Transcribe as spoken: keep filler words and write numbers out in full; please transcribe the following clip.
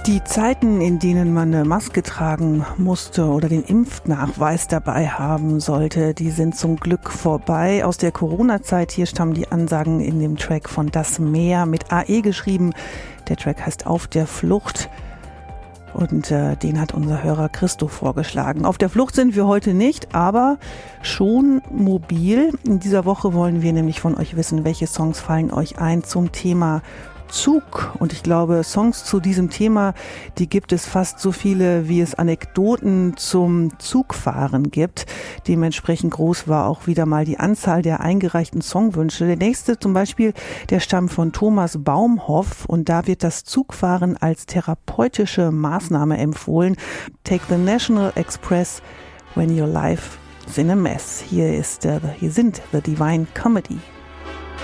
Die Zeiten, in denen man eine Maske tragen musste oder den Impfnachweis dabei haben sollte, die sind zum Glück vorbei. Aus der Corona-Zeit, hier stammen die Ansagen in dem Track von Das Meer mit A E geschrieben. Der Track heißt Auf der Flucht und äh, den hat unser Hörer Christo vorgeschlagen. Auf der Flucht sind wir heute nicht, aber schon mobil. In dieser Woche wollen wir nämlich von euch wissen, welche Songs fallen euch ein zum Thema Zug. Und ich glaube, Songs zu diesem Thema, die gibt es fast so viele, wie es Anekdoten zum Zugfahren gibt. Dementsprechend groß war auch wieder mal die Anzahl der eingereichten Songwünsche. Der nächste zum Beispiel, der stammt von Thomas Baumhoff und da wird das Zugfahren als therapeutische Maßnahme empfohlen. Take the National Express when your life is in a mess. Hier ist, uh, hier sind The Divine Comedy.